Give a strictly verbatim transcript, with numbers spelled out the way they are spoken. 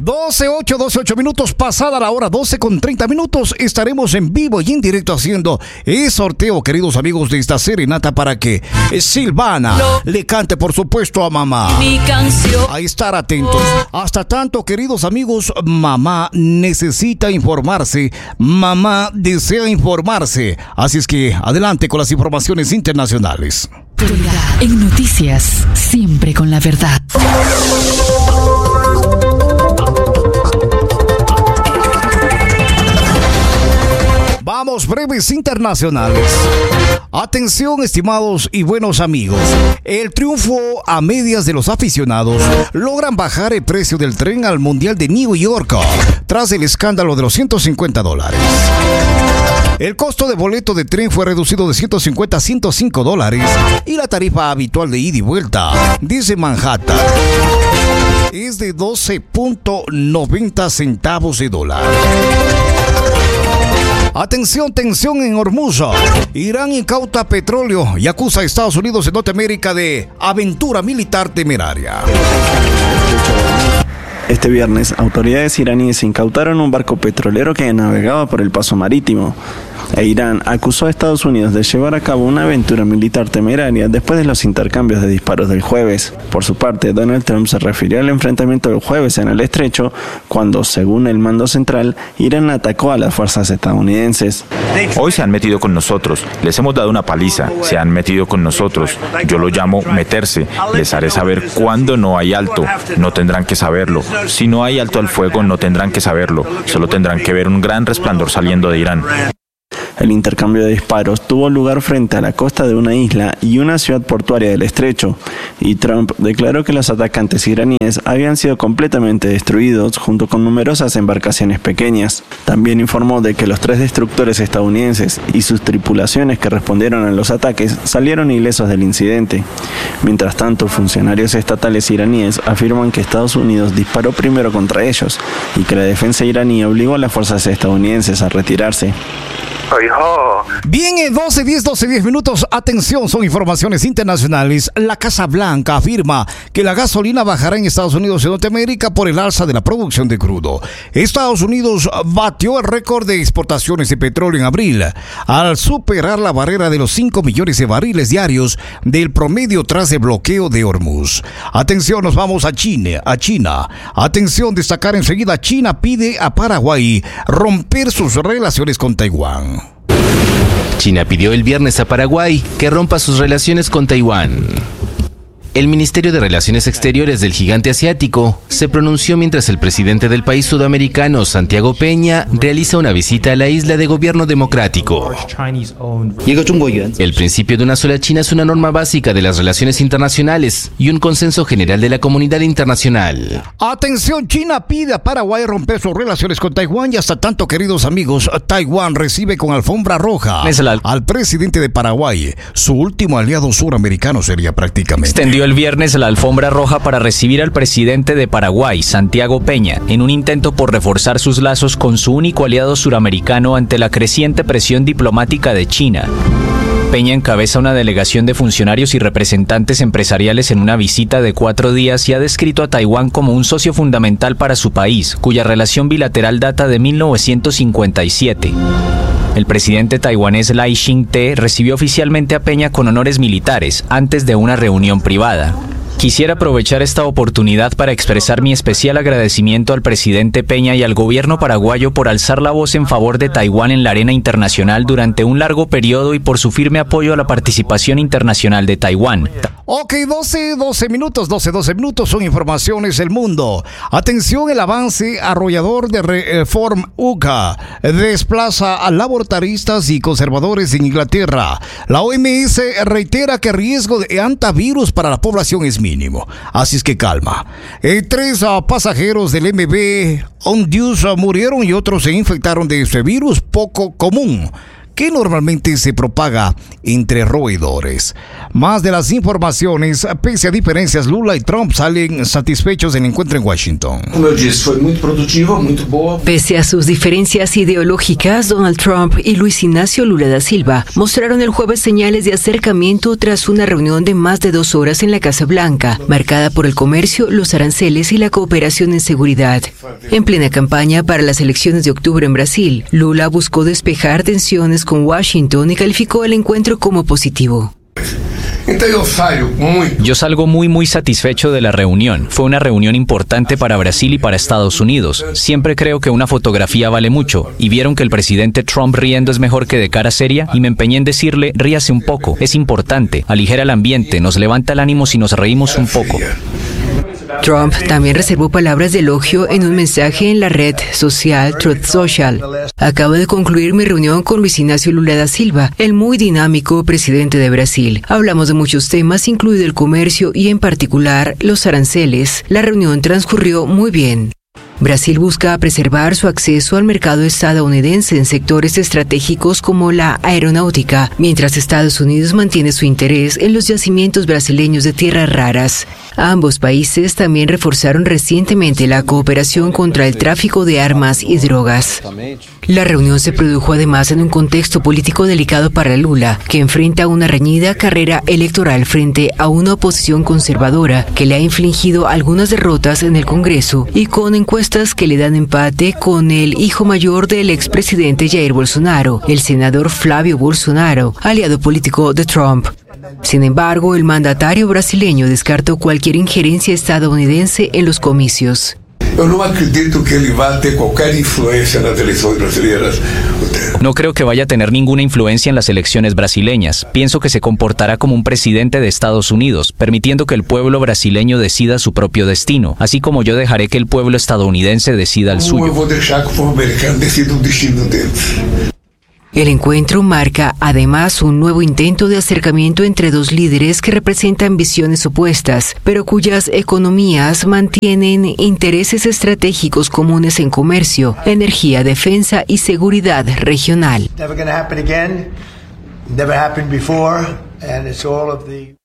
doce ocho, doce ocho minutos, pasada la hora doce con treinta minutos, estaremos en vivo y en directo haciendo el sorteo, queridos amigos, de esta serenata para que Silvana le cante, por supuesto, a mamá. Mi canción. A estar atentos. Hasta tanto, queridos amigos, mamá necesita informarse, mamá desea informarse. Así es que adelante con las informaciones internacionales. En noticias, siempre con la verdad. Vamos, breves internacionales. Atención, estimados y buenos amigos. El triunfo a medias de los aficionados logran bajar el precio del tren al Mundial de New York tras el escándalo de los ciento cincuenta dólares. El costo de boleto de tren fue reducido de ciento cincuenta a ciento cinco dólares y la tarifa habitual de ida y vuelta desde Manhattan es de doce punto noventa centavos de dólar. Atención, tensión en Hormuz. Irán incauta petróleo y acusa a Estados Unidos en Norteamérica de aventura militar temeraria. Este viernes, autoridades iraníes incautaron un barco petrolero que navegaba por el paso marítimo. E Irán acusó a Estados Unidos de llevar a cabo una aventura militar temeraria después de los intercambios de disparos del jueves. Por su parte, Donald Trump se refirió al enfrentamiento del jueves en el estrecho, cuando, según el mando central, Irán atacó a las fuerzas estadounidenses. Hoy se han metido con nosotros, les hemos dado una paliza, se han metido con nosotros. Yo lo llamo meterse, les haré saber cuándo no hay alto, no tendrán que saberlo. Si no hay alto al fuego, no tendrán que saberlo, solo tendrán que ver un gran resplandor saliendo de Irán. El intercambio de disparos tuvo lugar frente a la costa de una isla y una ciudad portuaria del estrecho, y Trump declaró que los atacantes iraníes habían sido completamente destruidos junto con numerosas embarcaciones pequeñas. También informó de que los tres destructores estadounidenses y sus tripulaciones que respondieron a los ataques salieron ilesos del incidente. Mientras tanto, funcionarios estatales iraníes afirman que Estados Unidos disparó primero contra ellos y que la defensa iraní obligó a las fuerzas estadounidenses a retirarse. Bien, en doce diez, doce diez minutos, atención, son informaciones internacionales. La Casa Blanca afirma que la gasolina bajará en Estados Unidos y Norteamérica por el alza de la producción de crudo. Estados Unidos batió el récord de exportaciones de petróleo en abril al superar la barrera de los cinco millones de barriles diarios del promedio tras el bloqueo de Hormuz. Atención, nos vamos a China, a China. Atención, destacar enseguida, China pide a Paraguay romper sus relaciones con Taiwán. China pidió el viernes a Paraguay que rompa sus relaciones con Taiwán. El Ministerio de Relaciones Exteriores del gigante asiático se pronunció mientras el presidente del país sudamericano, Santiago Peña, realiza una visita a la isla de gobierno democrático. El principio de una sola China es una norma básica de las relaciones internacionales y un consenso general de la comunidad internacional. Atención, China pide a Paraguay romper sus relaciones con Taiwán y hasta tanto, queridos amigos, Taiwán recibe con alfombra roja al presidente de Paraguay. Su último aliado suramericano sería prácticamente. Extendió el viernes la alfombra roja para recibir al presidente de Paraguay, Santiago Peña, en un intento por reforzar sus lazos con su único aliado suramericano ante la creciente presión diplomática de China. Peña encabeza una delegación de funcionarios y representantes empresariales en una visita de cuatro días y ha descrito a Taiwán como un socio fundamental para su país, cuya relación bilateral data de mil novecientos cincuenta y siete. El presidente taiwanés Lai Ching-te recibió oficialmente a Peña con honores militares antes de una reunión privada. Quisiera aprovechar esta oportunidad para expresar mi especial agradecimiento al presidente Peña y al gobierno paraguayo por alzar la voz en favor de Taiwán en la arena internacional durante un largo periodo y por su firme apoyo a la participación internacional de Taiwán. Ok, doce, doce minutos, doce, doce minutos son informaciones del mundo. Atención, el avance arrollador de Reform U C A desplaza a laboratoristas y conservadores en Inglaterra. La O M S reitera que el riesgo de antivirus para la población es mínimo, así es que calma. Eh, tres uh, pasajeros del M V Ondius uh, murieron y otros se infectaron de este virus poco común que normalmente se propaga entre roedores. Más de las informaciones, pese a diferencias, Lula y Trump salen satisfechos del encuentro en Washington. Como eu disse, foi muito produtivo, muito boa. Pese a sus diferencias ideológicas, Donald Trump y Luis Ignacio Lula da Silva mostraron el jueves señales de acercamiento tras una reunión de más de dos horas en la Casa Blanca, marcada por el comercio, los aranceles y la cooperación en seguridad. En plena campaña para las elecciones de octubre en Brasil, Lula buscó despejar tensiones con Washington y calificó el encuentro como positivo. Yo salgo muy muy satisfecho de la reunión. Fue una reunión importante para Brasil y para Estados Unidos. Siempre creo que una fotografía vale mucho. Y vieron que el presidente Trump riendo es mejor que de cara seria, y me empeñé en decirle, ríase un poco, es importante, aligera el ambiente, nos levanta el ánimo si nos reímos un poco. Trump también reservó palabras de elogio en un mensaje en la red social Truth Social. Acabo de concluir mi reunión con Luis Ignacio Lula da Silva, el muy dinámico presidente de Brasil. Hablamos de muchos temas, incluido el comercio y en particular los aranceles. La reunión transcurrió muy bien. Brasil busca preservar su acceso al mercado estadounidense en sectores estratégicos como la aeronáutica, mientras Estados Unidos mantiene su interés en los yacimientos brasileños de tierras raras. Ambos países también reforzaron recientemente la cooperación contra el tráfico de armas y drogas. La reunión se produjo además en un contexto político delicado para Lula, que enfrenta una reñida carrera electoral frente a una oposición conservadora que le ha infligido algunas derrotas en el Congreso y con encuestas que le dan empate con el hijo mayor del expresidente Jair Bolsonaro, el senador Flávio Bolsonaro, aliado político de Trump. Sin embargo, el mandatario brasileño descartó cualquier injerencia estadounidense en los comicios. Eu não acredito que ele vá ter qualquer influência nas eleições brasileiras. No creo que vaya a tener ninguna influencia en las elecciones brasileñas. Pienso que se comportará como un presidente de Estados Unidos, permitiendo que el pueblo brasileño decida su propio destino, así como yo dejaré que el pueblo estadounidense decida el suyo. Eu vou deixar que o povo americano decida o destino deles. El encuentro marca además un nuevo intento de acercamiento entre dos líderes que representan visiones opuestas, pero cuyas economías mantienen intereses estratégicos comunes en comercio, energía, defensa y seguridad regional. Never gonna happen again. Never happened before, and it's all of the